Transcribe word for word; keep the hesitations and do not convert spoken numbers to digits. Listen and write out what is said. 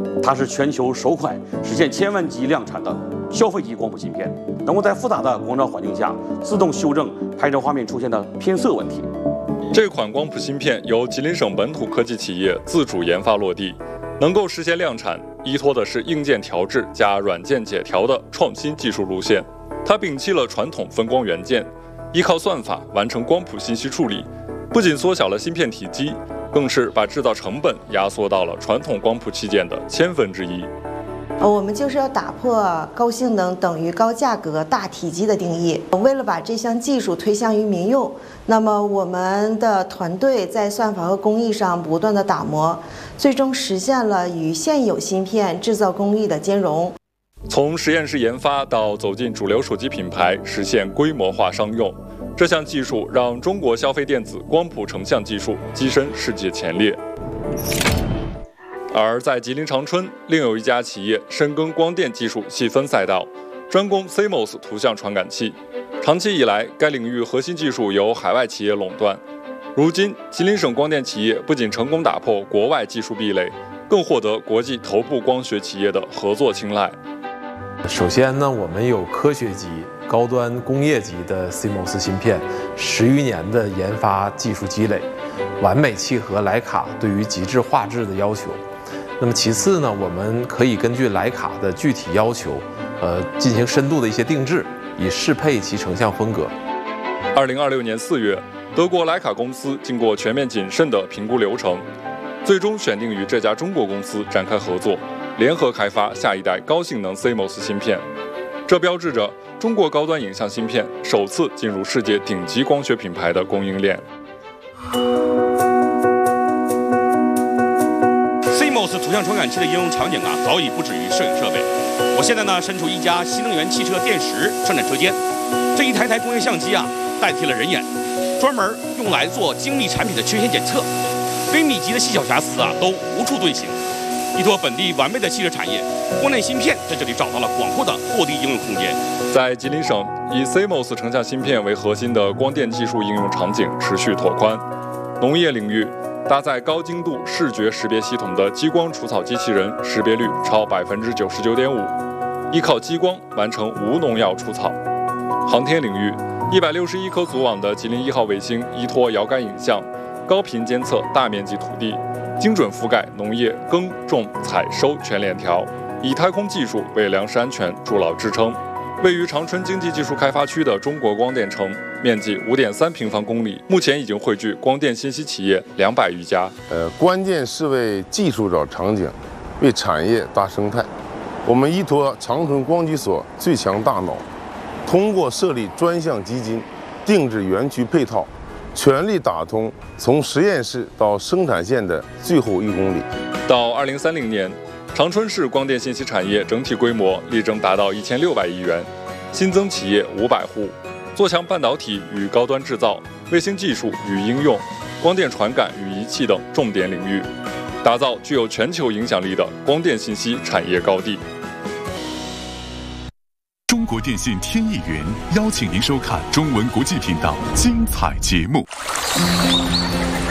它是全球首款实现千万级量产的消费级光谱芯片，能够在复杂的光照环境下自动修正拍摄画面出现的偏色问题。 这款光谱芯片由吉林省本土科技企业自主研发落地，能够实现量产，依托的是硬件调制加软件解调的创新技术路线。它摒弃了传统分光元件，依靠算法完成光谱信息处理，不仅缩小了芯片体积，更是把制造成本压缩到了传统光谱器件的千分之一。 我们就是要打破高性能等于高价格、大体积的定义。为了把这项技术推向于民用，那么我们的团队在算法和工艺上不断的打磨，最终实现了与现有芯片制造工艺的兼容。 从实验室研发到走进主流手机品牌，实现规模化商用，这项技术让中国消费电子光谱成像技术跻身世界前列。而在吉林长春，另有一家企业深耕光电技术细分赛道，专攻 C M O S 图像传感器。长期以来，该领域核心技术由海外企业垄断。如今，吉林省光电企业不仅成功打破国外技术壁垒，更获得国际头部光学企业的合作青睐。 首先呢，我们有科学级、高端工业级的 C M O S 芯片，十余年的研发技术积累，完美契合徕卡对于极致画质的要求。那么其次呢，我们可以根据徕卡的具体要求，呃，进行深度的一些定制，以适配其成像风格。 二零二六年四月，德国徕卡公司经过全面谨慎的评估流程，最终选定与这家中国公司展开合作，联合开发下一代高性能 C M O S 芯片。这标志着中国高端影像芯片首次进入世界顶级光学品牌的供应链。 C M O S 图像传感器的应用场景啊，早已不止于摄影设备。我现在呢，身处一家新能源汽车电池生产车间，这一台台工业相机啊，代替了人眼，专门用来做精密产品的缺陷检测，微米级的细小瑕疵啊，都无处遁形。依托本地完备的汽车产业，光电芯片在这里找到了广阔的落地应用空间。 在吉林省，以 C M O S 成像芯片为核心的光电技术应用场景持续拓宽。农业领域，搭载高精度视觉识别系统的激光除草机器人识别率超百分之九十九点五，依靠激光完成无农药除草。航天领域，一百六十一颗组网的吉林一号卫星依托遥感影像，高频监测大面积土地，精准覆盖农业耕种采收全链条，以太空技术为粮食安全筑牢支撑。位于长春经济技术开发区的中国光电城，面积五点三平方公里，目前已经汇聚光电信息企业两百余家。 呃，关键是为技术找场景，为产业搭生态。我们依托长春光机所最强大脑，通过设立专项基金，定制园区配套，全力打通从实验室到生产线的最后一公里。 到二零三零年，长春市光电信息产业整体规模力争达到一千六百亿元，新增企业五百户，做强半导体与高端制造、卫星技术与应用、光电传感与仪器等重点领域，打造具有全球影响力的光电信息产业高地。 中国电信天翼云邀请您收看中文国际频道精彩节目。